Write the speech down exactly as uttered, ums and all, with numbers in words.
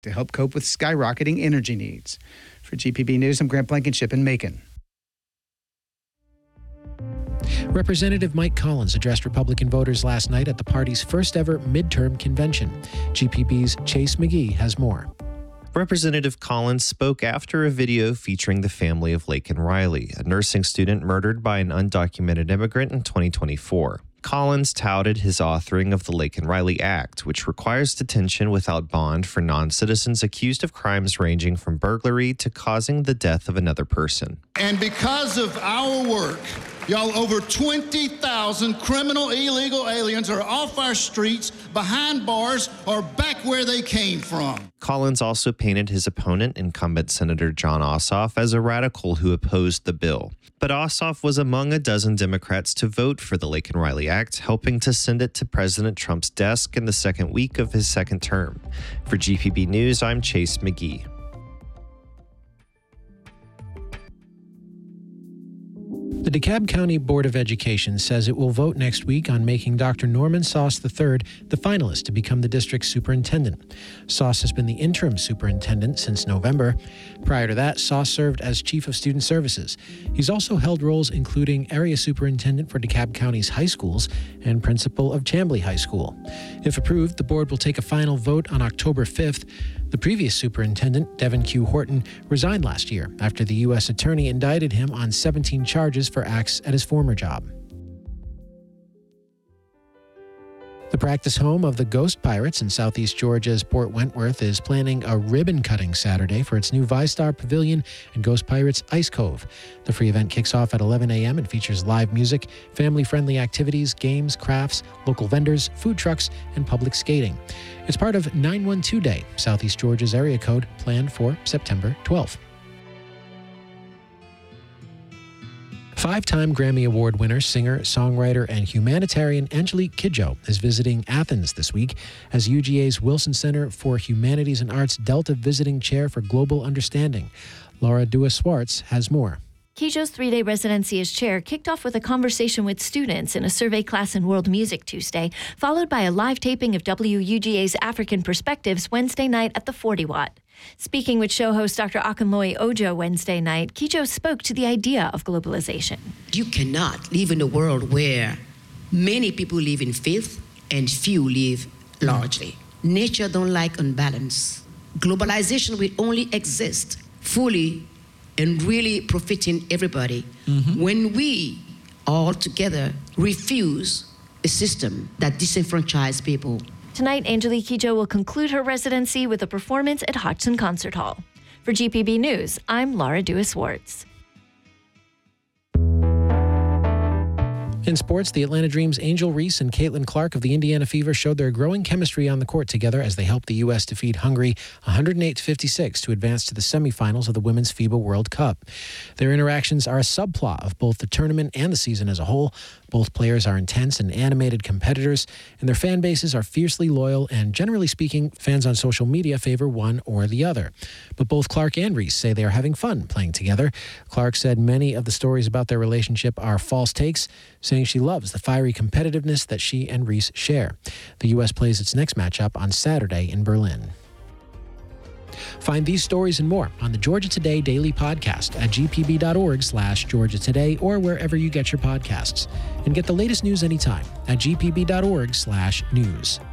to help cope with skyrocketing energy needs. For G P B News, I'm Grant Blankenship in Macon. Representative Mike Collins addressed Republican voters last night at the party's first ever midterm convention. G P B's Chase McGee has more. Representative Collins spoke after a video featuring the family of Laken Riley, a nursing student murdered by an undocumented immigrant in twenty twenty-four. Collins touted his authoring of the Laken Riley Act, which requires detention without bond for non-citizens accused of crimes ranging from burglary to causing the death of another person. And because of our work, y'all, over twenty thousand criminal illegal aliens are off our streets, behind bars, or back where they came from. Collins also painted his opponent, incumbent Senator Jon Ossoff, as a radical who opposed the bill. But Ossoff was among a dozen Democrats to vote for the Laken Riley Act, helping to send it to President Trump's desk in the second week of his second term. For G P B News, I'm Chase McGee. The DeKalb County Board of Education says it will vote next week on making Doctor Norman Sauce the third the finalist to become the district's superintendent. Sauce has been the interim superintendent since November. Prior to that, Sauce served as chief of student services. He's also held roles including area superintendent for DeKalb County's high schools and principal of Chamblee High School. If approved, the board will take a final vote on October fifth. The previous superintendent, Devin Q. Horton, resigned last year after the U S attorney indicted him on seventeen charges for acts at his former job. The practice home of the Ghost Pirates in southeast Georgia's Port Wentworth is planning a ribbon-cutting Saturday for its new ViStar Pavilion and Ghost Pirates Ice Cove. The free event kicks off at eleven a.m. and features live music, family-friendly activities, games, crafts, local vendors, food trucks, and public skating. It's part of nine one two Day, Southeast Georgia's area code, planned for September twelfth. Five-time Grammy Award winner, singer, songwriter, and humanitarian Angelique Kidjo is visiting Athens this week as U G A's Wilson Center for Humanities and Arts Delta Visiting Chair for Global Understanding. Laura Dua-Swartz has more. Kidjo's three-day residency as chair kicked off with a conversation with students in a survey class in world music Tuesday, followed by a live taping of W U G A's African Perspectives Wednesday night at the forty watt. Speaking with show host Doctor Akinloye Ojo Wednesday night, Kidjo spoke to the idea of globalization. You cannot live in a world where many people live in faith and few live largely. Nature don't like unbalance. Globalization will only exist fully and really profiting everybody mm-hmm. when we all together refuse a system that disenfranchises people. Tonight, Angelique Kidjo will conclude her residency with a performance at Hodgson Concert Hall. For G P B News, I'm Laura Dua-Swartz. In sports, the Atlanta Dreams' Angel Reese and Caitlin Clark of the Indiana Fever showed their growing chemistry on the court together as they helped the U S defeat Hungary one oh eight to fifty-six to advance to the semifinals of the Women's FIBA World Cup. Their interactions are a subplot of both the tournament and the season as a whole. Both players are intense and animated competitors, and their fan bases are fiercely loyal, and generally speaking, fans on social media favor one or the other. But both Clark and Reese say they are having fun playing together. Clark said many of the stories about their relationship are false takes, saying she loves the fiery competitiveness that she and Reese share. The U S plays its next matchup on Saturday in Berlin. Find these stories and more on the Georgia Today Daily Podcast at gpb.org slash Georgia Today or wherever you get your podcasts. And get the latest news anytime at gpb.org slash news.